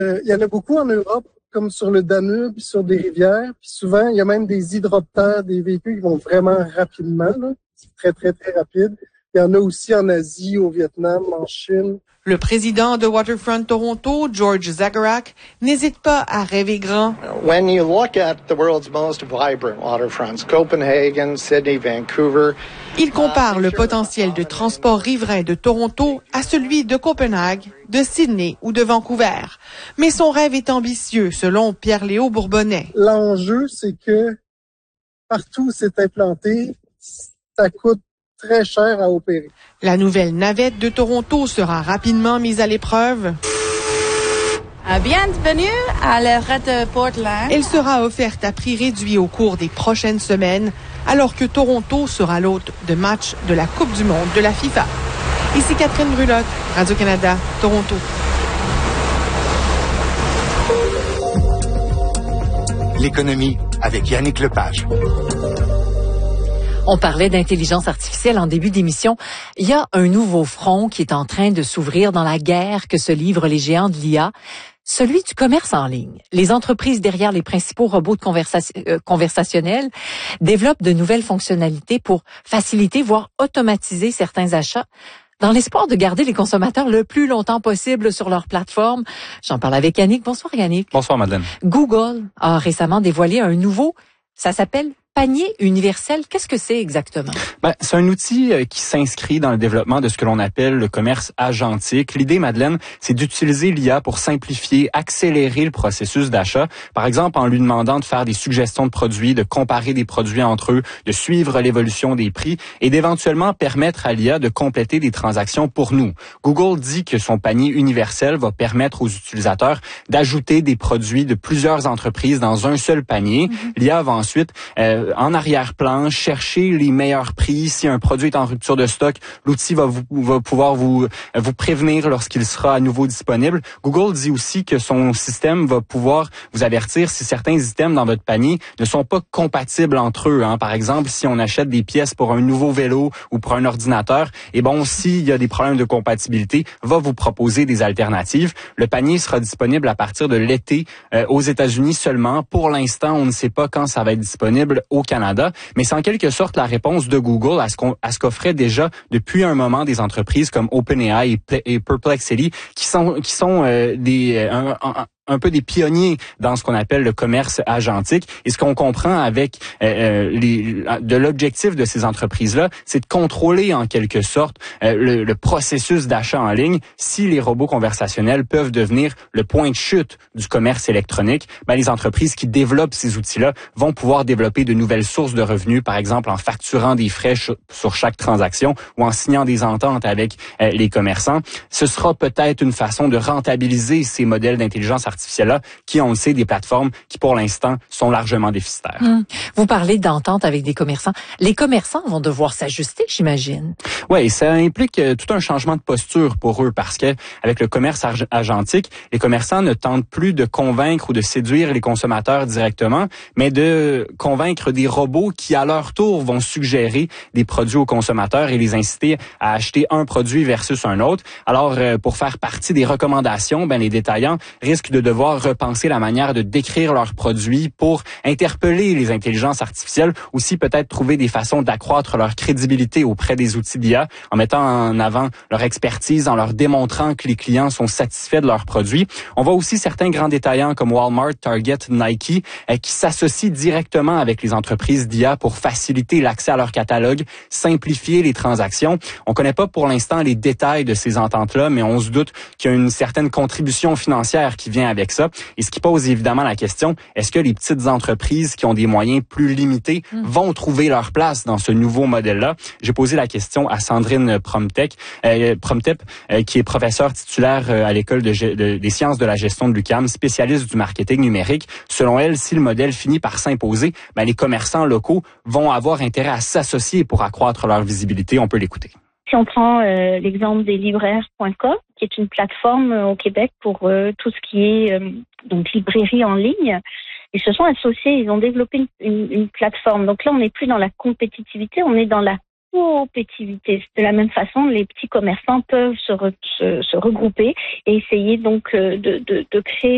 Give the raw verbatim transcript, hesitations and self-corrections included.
Euh, il y en a beaucoup en Europe, comme sur le Danube, sur des rivières. Puis souvent, il y a même des hydroptères, des véhicules qui vont vraiment rapidement. Là. C'est très, très, très rapide. Il y en a aussi en Asie, au Vietnam, en Chine. Le président de Waterfront Toronto, George Zagorak, n'hésite pas à rêver grand. When you look at the world's most vibrant waterfronts, Copenhagen, Sydney, Vancouver. Il compare le potentiel de transport riverain de Toronto à celui de Copenhague, de Sydney ou de Vancouver. Mais son rêve est ambitieux, selon Pierre-Léo Bourbonnais. L'enjeu, c'est que partout où c'est implanté, ça coûte très cher à opérer. La nouvelle navette de Toronto sera rapidement mise à l'épreuve. Bienvenue à l'arrêt de Portland. Elle sera offerte à prix réduit au cours des prochaines semaines, alors que Toronto sera l'hôte de matchs de la Coupe du monde de la FIFA. Ici Catherine Brulotte, Radio-Canada, Toronto. L'économie avec Yannick Lepage. On parlait d'intelligence artificielle en début d'émission. Il y a un nouveau front qui est en train de s'ouvrir dans la guerre que se livrent les géants de l'I A, celui du commerce en ligne. Les entreprises derrière les principaux robots de conversation, euh, conversationnels développent de nouvelles fonctionnalités pour faciliter, voire automatiser certains achats, dans l'espoir de garder les consommateurs le plus longtemps possible sur leur plateforme. J'en parle avec Yannick. Bonsoir Yannick. Bonsoir Madeleine. Google a récemment dévoilé un nouveau, ça s'appelle panier universel. Qu'est-ce que c'est exactement? Ben, c'est un outil qui s'inscrit dans le développement de ce que l'on appelle le commerce agentique. L'idée, Madeleine, c'est d'utiliser l'I A pour simplifier, accélérer le processus d'achat. Par exemple, en lui demandant de faire des suggestions de produits, de comparer des produits entre eux, de suivre l'évolution des prix et d'éventuellement permettre à l'I A de compléter des transactions pour nous. Google dit que son panier universel va permettre aux utilisateurs d'ajouter des produits de plusieurs entreprises dans un seul panier. Mm-hmm. L'I A va ensuite euh, en arrière-plan, chercher les meilleurs prix. Si un produit est en rupture de stock, l'outil va, vous, va pouvoir vous, vous prévenir lorsqu'il sera à nouveau disponible. Google dit aussi que son système va pouvoir vous avertir si certains items dans votre panier ne sont pas compatibles entre eux. Hein. Par exemple, si on achète des pièces pour un nouveau vélo ou pour un ordinateur, et bon, s'il y a des problèmes de compatibilité, va vous proposer des alternatives. Le panier sera disponible à partir de l'été euh, aux États-Unis seulement. Pour l'instant, on ne sait pas quand ça va être disponible au Canada, mais c'est en quelque sorte la réponse de Google à ce qu'on, à ce qu'offraient déjà depuis un moment des entreprises comme OpenAI et, et Perplexity, qui sont qui sont euh, des un, un, un peu des pionniers dans ce qu'on appelle le commerce agentique. Et ce qu'on comprend avec euh, les, de l'objectif de ces entreprises-là, c'est de contrôler en quelque sorte euh, le, le processus d'achat en ligne. Si les robots conversationnels peuvent devenir le point de chute du commerce électronique, ben, les entreprises qui développent ces outils-là vont pouvoir développer de nouvelles sources de revenus, par exemple en facturant des frais ch- sur chaque transaction ou en signant des ententes avec euh, les commerçants. Ce sera peut-être une façon de rentabiliser ces modèles d'intelligence artificielle artificielle-là, qui, on le sait, des plateformes qui, pour l'instant, sont largement déficitaires. Hum. Vous parlez d'entente avec des commerçants. Les commerçants vont devoir s'ajuster, j'imagine. Oui, ça implique euh, tout un changement de posture pour eux, parce que avec le commerce ag- agentique, les commerçants ne tentent plus de convaincre ou de séduire les consommateurs directement, mais de convaincre des robots qui, à leur tour, vont suggérer des produits aux consommateurs et les inciter à acheter un produit versus un autre. Alors, euh, pour faire partie des recommandations, ben, les détaillants risquent de devoir repenser la manière de décrire leurs produits pour interpeller les intelligences artificielles, aussi peut-être trouver des façons d'accroître leur crédibilité auprès des outils d'I A en mettant en avant leur expertise, en leur démontrant que les clients sont satisfaits de leurs produits. On voit aussi certains grands détaillants comme Walmart, Target, Nike euh, qui s'associent directement avec les entreprises d'I A pour faciliter l'accès à leur catalogue, simplifier les transactions. On connaît pas pour l'instant les détails de ces ententes-là, mais on se doute qu'il y a une certaine contribution financière qui vient avec ça. Et ce qui pose évidemment la question, est-ce que les petites entreprises qui ont des moyens plus limités mmh. vont trouver leur place dans ce nouveau modèle-là? J'ai posé la question à Sandrine Promtec, euh, Promtep, euh, qui est professeure titulaire euh, à l'école de, de, des sciences de la gestion de l'U Q A M, spécialiste du marketing numérique. Selon elle, si le modèle finit par s'imposer, ben, les commerçants locaux vont avoir intérêt à s'associer pour accroître leur visibilité. On peut l'écouter. Si on prend euh, l'exemple des libraires point com, qui est une plateforme euh, au Québec pour euh, tout ce qui est euh, donc librairie en ligne, ils se sont associés, ils ont développé une, une, une plateforme. Donc là, on n'est plus dans la compétitivité, on est dans la coopétitivité. De la même façon, les petits commerçants peuvent se, re, se, se regrouper et essayer donc euh, de, de, de créer